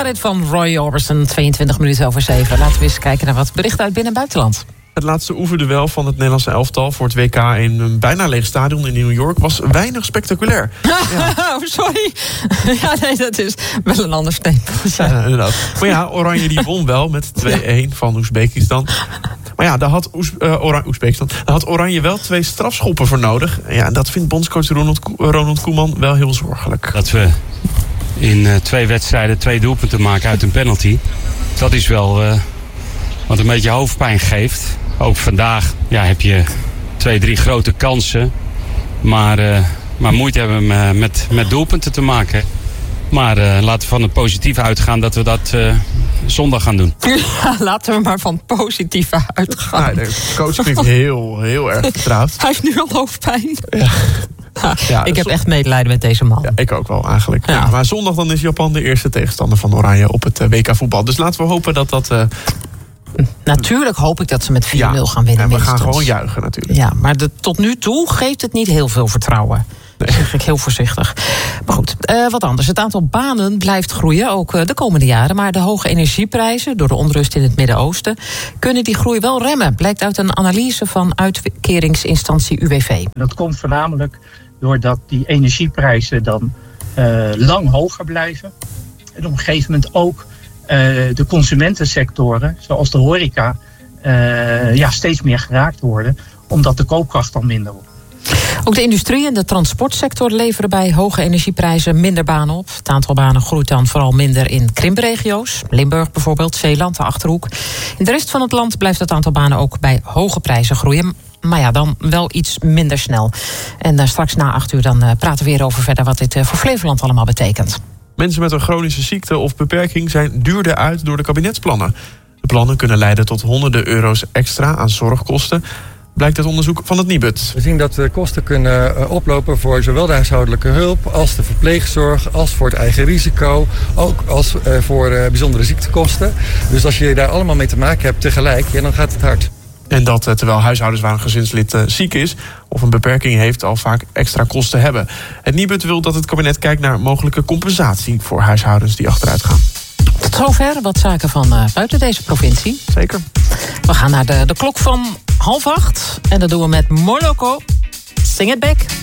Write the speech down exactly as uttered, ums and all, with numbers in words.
Mega-rit van Roy Orbison, tweeëntwintig minuten over zeven. Laten we eens kijken naar wat berichten uit binnen- en buitenland. Het laatste oefenduel van het Nederlandse elftal voor het W K in een bijna leeg stadion in New York was weinig spectaculair. Ja. Oh, sorry. Ja, nee, dat is wel een ander statement. Ja, ja, inderdaad. Maar ja, Oranje die won wel met twee-een van Oezbekistan. Maar ja, daar had, Oez, uh, Oranje, Oezbekistan, daar had Oranje wel twee strafschoppen voor nodig. Ja, en dat vindt bondscoach Ronald, Ko- Ronald Koeman wel heel zorgelijk. Dat we in uh, twee wedstrijden twee doelpunten maken uit een penalty. Dat is wel uh, wat een beetje hoofdpijn geeft. Ook vandaag ja, heb je twee, drie grote kansen. Maar, uh, maar moeite hebben uh, met, met doelpunten te maken. Maar uh, laten we van het positieve uitgaan dat we dat uh, zondag gaan doen. Ja, laten we maar van positieve uitgaan. Nee, de coach klinkt heel, heel erg vertrouwd. Hij heeft nu al hoofdpijn. Ja. Ja, Ja, ik heb zo- echt medelijden met deze man. Ja, ik ook wel eigenlijk. Ja. Ja, maar zondag dan is Japan de eerste tegenstander van Oranje op het uh, W K voetbal. Dus laten we hopen dat dat... Uh, Natuurlijk hoop ik dat ze met vier nul ja, gaan winnen. en we gaan minstens. gewoon juichen natuurlijk. Ja, maar de, tot nu toe geeft het niet heel veel vertrouwen. Dat zeg ik heel voorzichtig. Maar goed, uh, wat anders. Het aantal banen blijft groeien, ook uh, de komende jaren. Maar de hoge energieprijzen, door de onrust in het Midden-Oosten, kunnen die groei wel remmen. Blijkt uit een analyse van uitkeringsinstantie U W V. Dat komt voornamelijk doordat die energieprijzen dan uh, lang hoger blijven. En op een gegeven moment ook uh, de consumentensectoren, zoals de horeca, uh, ja, steeds meer geraakt worden. Omdat de koopkracht dan minder wordt. Ook de industrie en de transportsector leveren bij hoge energieprijzen minder banen op. Het aantal banen groeit dan vooral minder in krimpregio's. Limburg bijvoorbeeld, Zeeland, de Achterhoek. In de rest van het land blijft het aantal banen ook bij hoge prijzen groeien. Maar ja, dan wel iets minder snel. En uh, straks na acht uur dan uh, praten we weer over verder wat dit uh, voor Flevoland allemaal betekent. Mensen met een chronische ziekte of beperking zijn duurder uit door de kabinetsplannen. De plannen kunnen leiden tot honderden euro's extra aan zorgkosten, blijkt uit onderzoek van het Nibud. We zien dat de kosten kunnen oplopen voor zowel de huishoudelijke hulp als de verpleegzorg, als voor het eigen risico, ook als voor bijzondere ziektekosten. Dus als je daar allemaal mee te maken hebt tegelijk, ja, dan gaat het hard. En dat terwijl huishoudens waar een gezinslid ziek is of een beperking heeft al vaak extra kosten hebben. Het Nibud wil dat het kabinet kijkt naar mogelijke compensatie voor huishoudens die achteruit gaan. Tot zover wat zaken van uh, buiten deze provincie. Zeker. We gaan naar de, de klok van half acht. En dat doen we met Moloko. Sing it back.